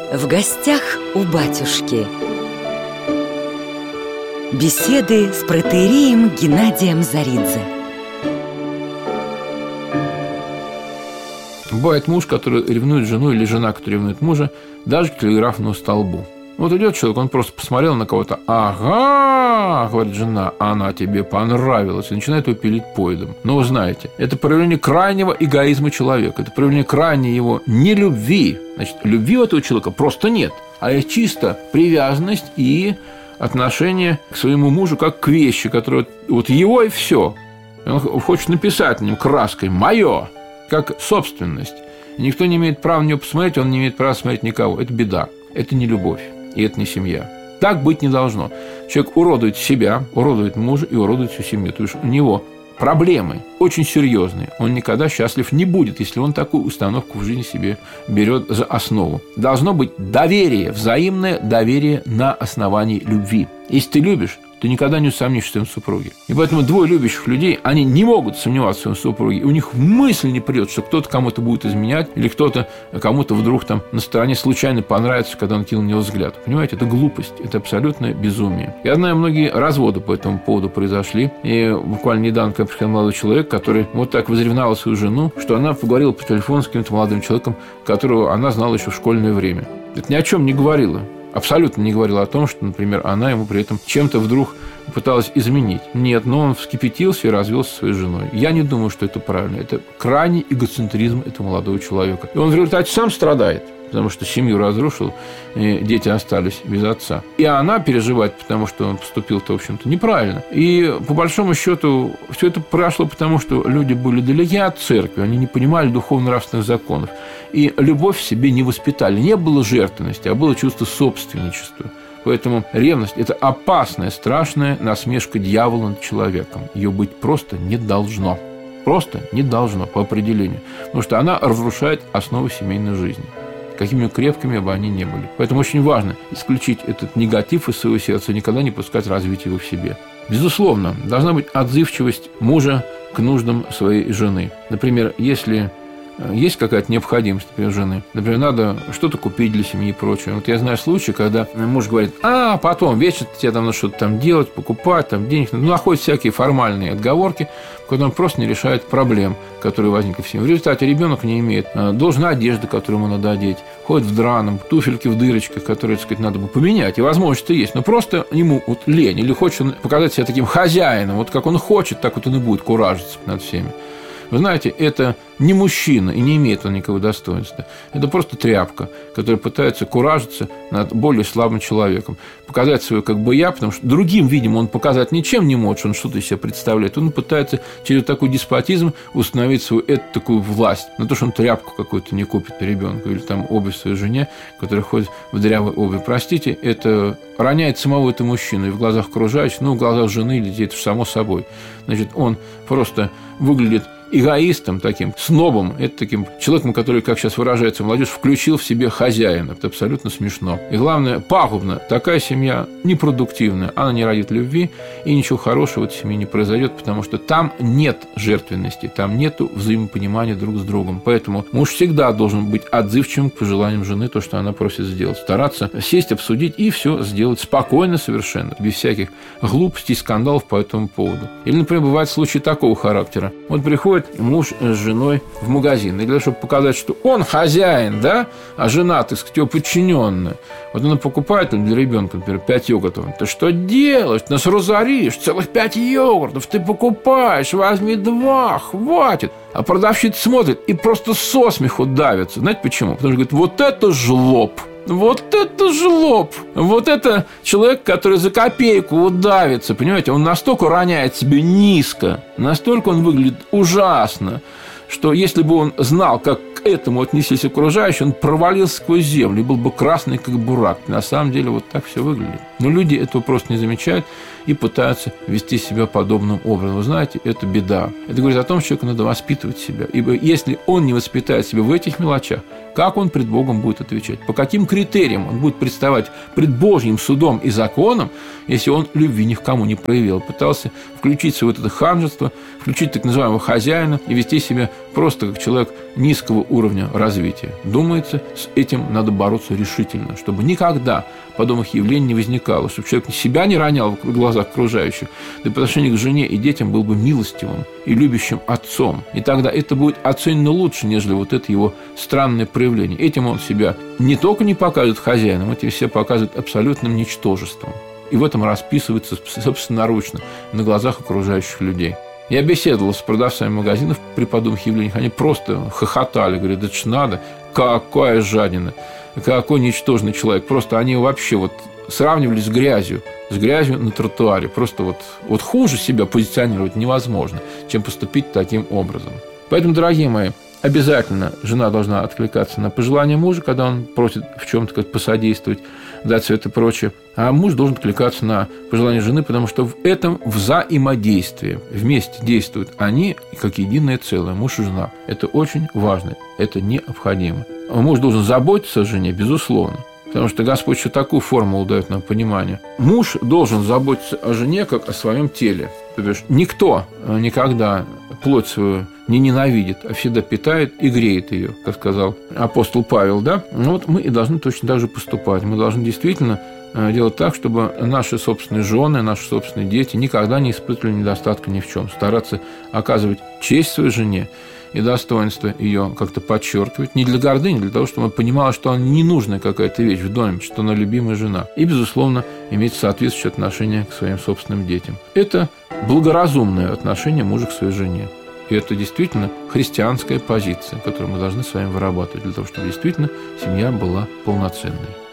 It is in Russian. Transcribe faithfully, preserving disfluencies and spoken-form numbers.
В гостях у батюшки. Беседы с протоиереем Геннадием Заридзе. Бывает муж, который ревнует жену, или жена, которая ревнует мужа, даже к телеграфному столбу. Вот идет человек, он просто посмотрел на кого-то. «Ага», — говорит жена, — «она тебе понравилась», и начинает его пилить поедом. Но вы знаете, это проявление крайнего эгоизма человека, это проявление крайней его нелюбви. Значит, любви у этого человека просто нет, а есть чисто привязанность и отношение к своему мужу как к вещи, которая вот его и все. Он хочет написать на нем краской «моё», как собственность. И никто не имеет права на него посмотреть, он не имеет права смотреть никого. Это беда, это не любовь. И это не семья. Так быть не должно. Человек уродует себя, уродует мужа и уродует всю семью. То есть у него проблемы очень серьезные. Он никогда счастлив не будет, если он такую установку в жизни себе берет за основу. Должно быть доверие, взаимное доверие на основании любви. Если ты любишь, ты никогда не усомнишься в своем супруге. И поэтому двое любящих людей, они не могут сомневаться в своем супруге. И у них мысль не придет, что кто-то кому-то будет изменять, или кто-то кому-то вдруг там на стороне случайно понравится, когда он кинул на него взгляд. Понимаете, это глупость, это абсолютное безумие. Я знаю, многие разводы по этому поводу произошли. И буквально недавно ко мне приходил молодой человек, который вот так возревновал свою жену, что она поговорила по телефону с каким-то молодым человеком, которого она знала еще в школьное время. Это ни о чем не говорило. Абсолютно не говорила о том, что, например, она ему при этом чем-то вдруг пыталась изменить. Нет, но он вскипятился и развелся со своей женой. Я не думаю, что это правильно. Это крайний эгоцентризм этого молодого человека. И он в результате сам страдает, потому что семью разрушил, и дети остались без отца. И она переживает, потому что он поступил-то, в общем-то, неправильно. И, по большому счету, все это прошло потому, что люди были далеки от церкви, они не понимали духовно-нравственных законов. И любовь в себе не воспитали. Не было жертвенности, а было чувство собственничества. Поэтому ревность – это опасная, страшная насмешка дьявола над человеком. Ее быть просто не должно. Просто не должно по определению. Потому что она разрушает основы семейной жизни, какими крепкими бы они ни были. Поэтому очень важно исключить этот негатив из своего сердца, никогда не пускать развить его в себе. Безусловно, должна быть отзывчивость мужа к нуждам своей жены. Например, если есть какая-то необходимость, например, жены, например, надо что-то купить для семьи и прочее. Вот я знаю случаи, когда муж говорит: а потом вечер тебе там надо что-то там делать, покупать, там денег, ну, находит всякие формальные отговорки, когда он просто не решает проблем, которые возникли в семье. В результате ребенок не имеет должной одежды, которую ему надо одеть, ходит в драном, туфельки в дырочках, которые, так сказать, надо бы поменять, и возможность-то есть, но просто ему вот лень, или хочет он показать себя таким хозяином, вот как он хочет, так вот он и будет куражиться над всеми. Вы знаете, это не мужчина, и не имеет он никакого достоинства. Это просто тряпка, которая пытается куражиться над более слабым человеком. Показать свое как бы я, потому что другим, видимо, он показать ничем не может, что он что-то из себя представляет. Он пытается через такой деспотизм установить свою эту такую власть на то, что он тряпку какую-то не купит ребенку, или там обувь своей жене, которая ходит в дырявой обуви. Простите, это роняет самого этого мужчину и в глазах окружающих, ну, в глазах жены или детей, это же само собой. Значит, он просто выглядит эгоистом таким, снобом, это таким человеком, который, как сейчас выражается молодежь, включил в себе хозяина. Это абсолютно смешно. И главное, пагубно. Такая семья непродуктивная, она не родит любви, и ничего хорошего в этой семье не произойдет, потому что там нет жертвенности, там нет взаимопонимания друг с другом. Поэтому муж всегда должен быть отзывчивым к пожеланиям жены, то, что она просит сделать. Стараться сесть, обсудить и все сделать спокойно совершенно, без всяких глупостей, скандалов по этому поводу. Или, например, бывают случаи такого характера. Вот приходит муж с женой в магазин, и для того, чтобы показать, что он хозяин, да, а жена, так сказать, его подчиненная. Вот она покупает для ребенка, например, пять йогуртов. Ты что делаешь? Нас разоришь, целых пять йогуртов ты покупаешь, возьми два, хватит. А продавщица смотрит и просто со смеху давится. Знаете почему? Потому что говорит: вот это жлоб. Вот это жлоб! Вот это человек, который за копейку удавится, понимаете? Он настолько роняет себя низко, настолько он выглядит ужасно, что если бы он знал, как к этому отнеслись окружающие, он провалился сквозь землю и был бы красный, как бурак. На самом деле вот так все выглядит. Но люди этого просто не замечают и пытаются вести себя подобным образом. Вы знаете, это беда. Это говорит о том, что человеку надо воспитывать себя. Ибо если он не воспитает себя в этих мелочах, как он пред Богом будет отвечать, по каким критериям он будет представать пред Божьим судом и законом, если он любви ни к кому не проявил, пытался включить в вот это ханжество, включить так называемого хозяина и вести себя просто как человек низкого уровня развития. Думается, с этим надо бороться решительно, чтобы никогда подобных явлений не возникало, чтобы человек себя не ронял в глазах окружающих, да и по отношению к жене и детям был бы милостивым и любящим отцом. И тогда это будет оценено лучше, нежели вот это его странное проявление. Этим он себя не только не показывает хозяином, этим себя показывает абсолютным ничтожеством. И в этом расписывается собственноручно на глазах окружающих людей. Я беседовал с продавцами магазинов при подобных явлениях. Они просто хохотали, говорят, это ж надо, какая жадина, какой ничтожный человек. Просто они вообще вот сравнивались с грязью, с грязью на тротуаре. Просто вот, вот хуже себя позиционировать невозможно, чем поступить таким образом. Поэтому, дорогие мои, обязательно жена должна откликаться на пожелания мужа, когда он просит в чем-то посодействовать, дать совет и прочее. А муж должен откликаться на пожелания жены, потому что в этом взаимодействие. Вместе действуют они как единое целое, муж и жена. Это очень важно, это необходимо. Муж должен заботиться о жене, безусловно. Потому что Господь еще такую формулу дает нам понимание. Муж должен заботиться о жене, как о своем теле. То есть никто никогда плоть свою не ненавидит, а всегда питает и греет ее, как сказал апостол Павел. Да? Ну вот мы и должны точно так же поступать. Мы должны действительно делать так, чтобы наши собственные жены, наши собственные дети никогда не испытывали недостатка ни в чем. Стараться оказывать честь своей жене и достоинство ее как-то подчеркивать. Не для гордыни, а для того, чтобы она понимала, что она ненужная какая-то вещь в доме, что она любимая жена. И, безусловно, иметь соответствующее отношение к своим собственным детям. Это благоразумное отношение мужа к своей жене. И это действительно христианская позиция, которую мы должны с вами вырабатывать для того, чтобы действительно семья была полноценной.